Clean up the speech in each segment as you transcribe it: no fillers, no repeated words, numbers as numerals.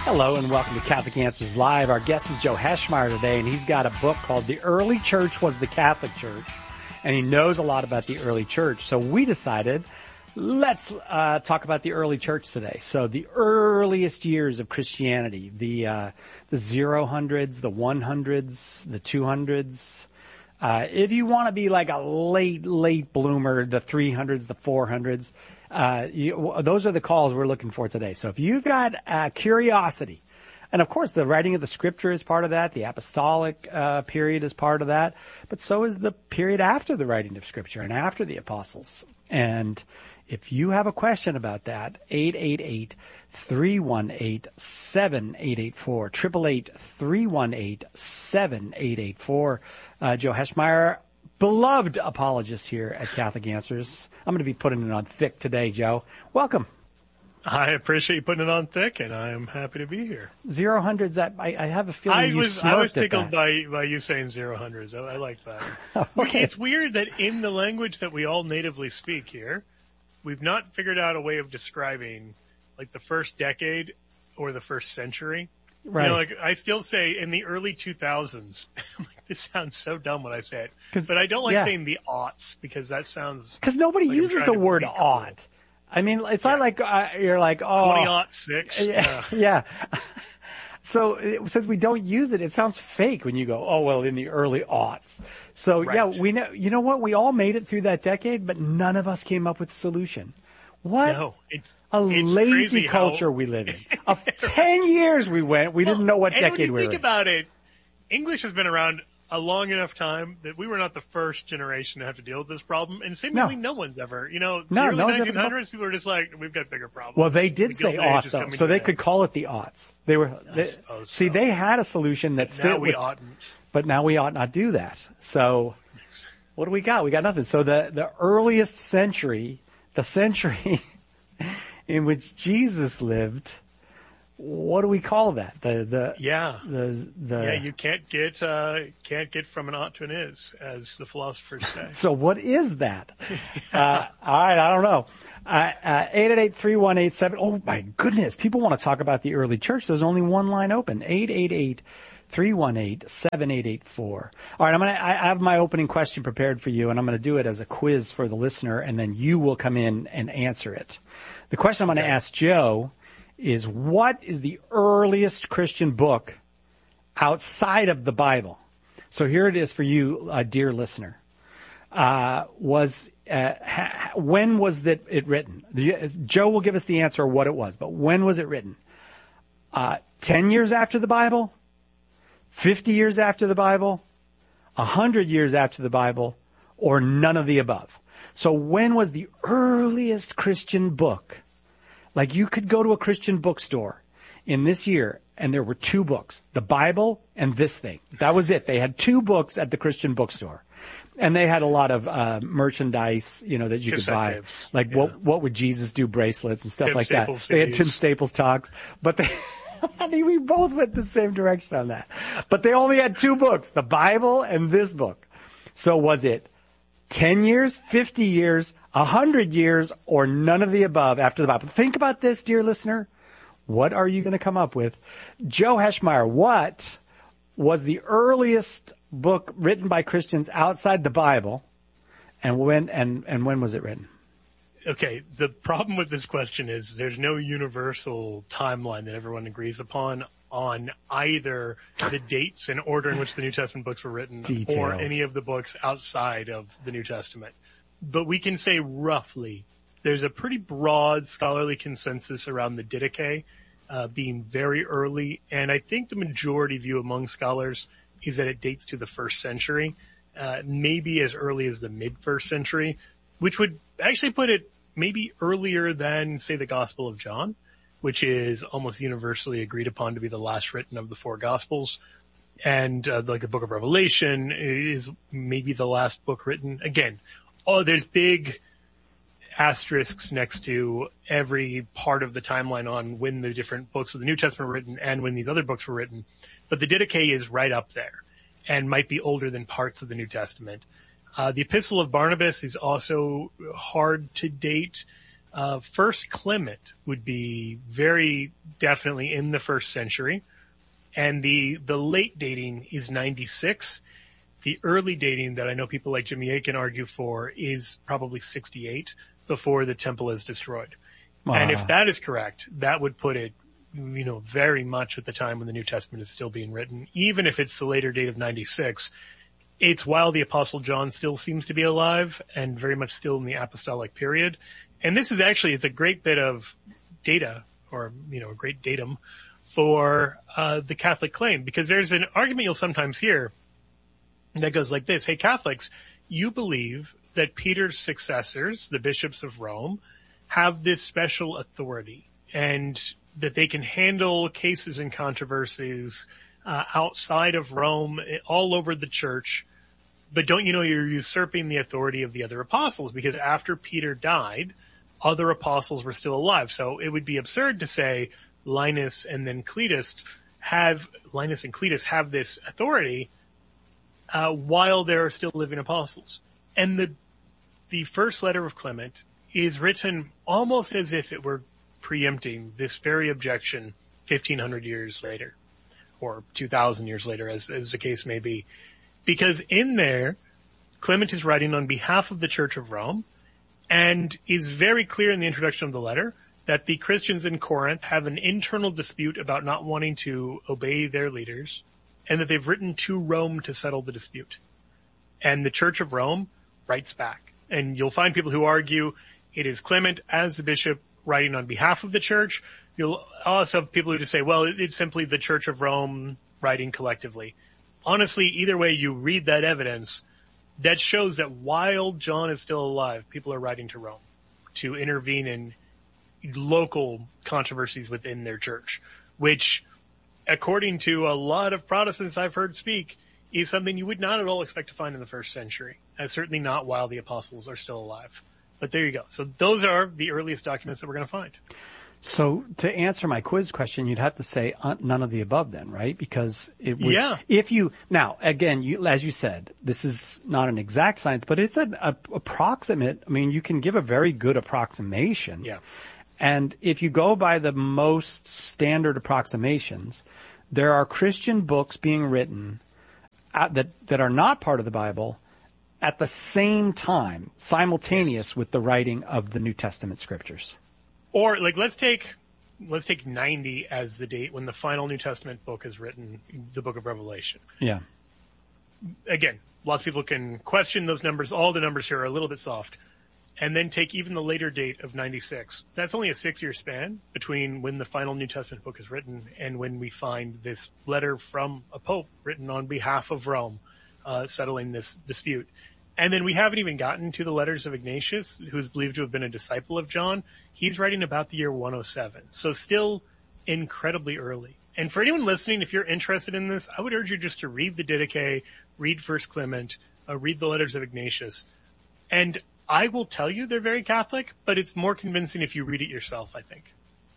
Hello and welcome to Catholic Answers Live. Our guest is Joe Heschmeyer today, and he's got a book called The Early Church Was the Catholic Church, and he knows a lot about the early church. So we decided, let's talk about the early church today. So the earliest years of Christianity, the 000s, the 100s, the 200s. If you want to be like a late bloomer, the 300s, the 400s, those are the calls we're looking for today. So if you've got curiosity, and of course the writing of the scripture is part of that, the apostolic period is part of that, but so is the period after the writing of scripture and after the apostles. And if you have a question about that, 888-318-7884, 888-318-7884. Joe Heschmeyer, beloved apologist here at Catholic Answers. I'm going to be putting it on thick today, Joe. Welcome. I appreciate you putting it on thick, and I am happy to be here. 000s, that I have a feeling I was tickled by you saying 000s. I like that. Okay. It's weird that in the language that we all natively speak here, we've not figured out a way of describing like the first decade or the first century. Right. You know, like I still say in the early 2000s. This sounds so dumb when I say it, but I don't like saying the aughts because that sounds. Because nobody like uses the word aught. I mean, it's not like you're like 2006. Yeah. So since we don't use it, it sounds fake when you go, oh well, in the early aughts. So right. Yeah, we know. You know what? We all made it through that decade, but none of us came up with a solution. What? No, it's lazy culture we live in. Of 10 years we didn't know what decade we were in. Think about it. English has been around a long enough time that we were not the first generation to have to deal with this problem, and seemingly no one's ever. You know, the early 1900s, people were just like, we've got bigger problems. Well, they did say aught, though, so they could call it the aughts. They had a solution that fit. Now we oughtn't. But now we ought not do that. So what do we got? We got nothing. So the earliest century, the century in which Jesus lived, what do we call that? You can't get from an ought to an is, as the philosophers say. So what is that? All right, I don't know. 888-3187. Oh my goodness, people want to talk about the early church. There's only one line open. 888-318-7884. All right, I have my opening question prepared for you, and I'm going to do it as a quiz for the listener, and then you will come in and answer it. The question I'm going to ask Joe is, what is the earliest Christian book outside of the Bible? So here it is for you, dear listener. When was it written? Joe will give us the answer of what it was, but when was it written? 10 years after the Bible? 50 years after the Bible? 100 years after the Bible? Or none of the above? So when was the earliest Christian book? Like you could go to a Christian bookstore in this year and there were two books, the Bible and this thing. That was it. They had two books at the Christian bookstore. And they had a lot of merchandise, that you could buy. Tapes. Like what would Jesus do bracelets and stuff like that. They had Tim Staples talks, but we both went the same direction on that. But they only had two books, the Bible and this book. So was it 10 years, 50 years, 100 years, or none of the above after the Bible? Think about this, dear listener. What are you going to come up with? Joe Heschmeyer, what was the earliest book written by Christians outside the Bible, and when was it written? Okay, the problem with this question is there's no universal timeline that everyone agrees upon on either the dates and order in which the New Testament books were written or any of the books outside of the New Testament. But we can say roughly there's a pretty broad scholarly consensus around the Didache being very early, and I think the majority view among scholars is that it dates to the first century, maybe as early as the mid-first century, which would actually put it maybe earlier than, say, the Gospel of John, which is almost universally agreed upon to be the last written of the four Gospels. And like the Book of Revelation is maybe the last book written. Again, there's big asterisks next to every part of the timeline on when the different books of the New Testament were written and when these other books were written. But the Didache is right up there and might be older than parts of the New Testament. The Epistle of Barnabas is also hard to date. First Clement would be very definitely in the 1st century. And the late dating is 96. The early dating that I know people like Jimmy Akin argue for is probably 68, before the temple is destroyed. And if that is correct, that would put it, very much at the time when the New Testament is still being written. Even if it's the later date of 96, it's while the Apostle John still seems to be alive and very much still in the apostolic period. And this is actually, it's a great bit of data, or, a great datum for the Catholic claim, because there's an argument you'll sometimes hear that goes like this: hey, Catholics, you believe that Peter's successors, the bishops of Rome, have this special authority and that they can handle cases and controversies outside of Rome, all over the church. But don't you know you're usurping the authority of the other apostles? Because after Peter died, other apostles were still alive. So it would be absurd to say Linus and Cletus have this authority while there are still living apostles. And the first letter of Clement is written almost as if it were preempting this very objection 1,500 years later, or 2,000 years later, as the case may be. Because in there, Clement is writing on behalf of the Church of Rome, and is very clear in the introduction of the letter that the Christians in Corinth have an internal dispute about not wanting to obey their leaders, and that they've written to Rome to settle the dispute. And the Church of Rome writes back. And you'll find people who argue it is Clement as the bishop writing on behalf of the church. You'll also have people who just say, well, it's simply the Church of Rome writing collectively. Honestly, either way you read that evidence, that shows that while John is still alive, people are writing to Rome to intervene in local controversies within their church, which, according to a lot of Protestants I've heard speak, is something you would not at all expect to find in the 1st century, and certainly not while the apostles are still alive. But there you go. So those are the earliest documents that we're going to find. So to answer my quiz question, you'd have to say none of the above then, right? Because it would, if you, now again, as you said, this is not an exact science, but it's an approximate. I mean, you can give a very good approximation. Yeah. And if you go by the most standard approximations, there are Christian books being written that are not part of the Bible at the same time, simultaneous with the writing of the New Testament scriptures. Or let's take 90 as the date when the final New Testament book is written, the book of Revelation. Yeah. Again, lots of people can question those numbers. All the numbers here are a little bit soft. And then take even the later date of 96. That's only a 6-year span between when the final New Testament book is written and when we find this letter from a pope written on behalf of Rome, settling this dispute. And then we haven't even gotten to the letters of Ignatius, who is believed to have been a disciple of John. He's writing about the year 107. So still incredibly early. And for anyone listening, if you're interested in this, I would urge you just to read the Didache, read 1 Clement, read the letters of Ignatius. And I will tell you they're very Catholic, but it's more convincing if you read it yourself, I think.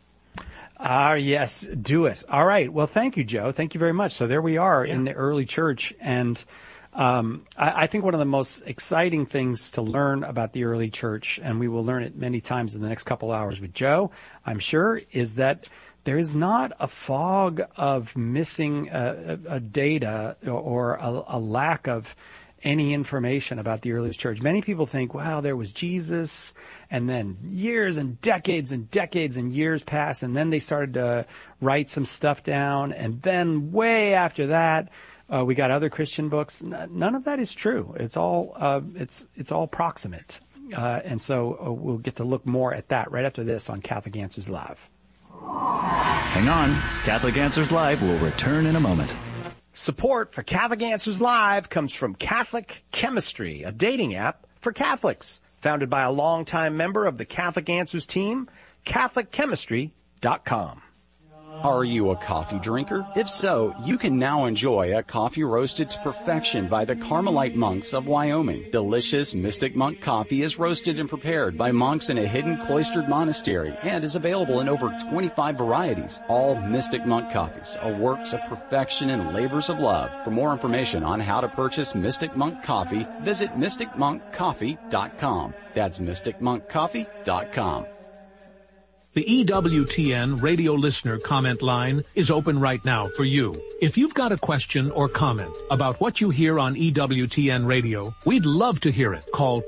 Yes, do it. All right. Well, thank you, Joe. Thank you very much. So there we are in the early church. And I think one of the most exciting things to learn about the early church, and we will learn it many times in the next couple hours with Joe, I'm sure, is that there is not a fog of missing a data or a lack of any information about the earliest church. Many people think, wow, there was Jesus, and then years and decades and years passed, and then they started to write some stuff down, and then way after that, we got other Christian books. None of that is true. It's all proximate. And so we'll get to look more at that right after this on Catholic Answers Live. Hang on. Catholic Answers Live will return in a moment. Support for Catholic Answers Live comes from Catholic Chemistry, a dating app for Catholics. Founded by a longtime member of the Catholic Answers team, CatholicChemistry.com. Are you a coffee drinker? If so, you can now enjoy a coffee roasted to perfection by the Carmelite monks of Wyoming. Delicious Mystic Monk coffee is roasted and prepared by monks in a hidden cloistered monastery and is available in over 25 varieties. All Mystic Monk coffees are works of perfection and labors of love. For more information on how to purchase Mystic Monk coffee, visit mysticmonkcoffee.com. That's mysticmonkcoffee.com. The EWTN radio listener comment line is open right now for you. If you've got a question or comment about what you hear on EWTN radio, we'd love to hear it. Call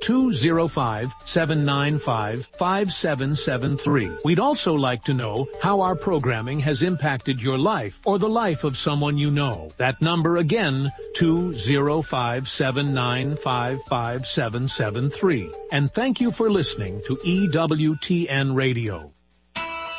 205-795-5773. We'd also like to know how our programming has impacted your life or the life of someone you know. That number again, 205-795-5773. And thank you for listening to EWTN Radio.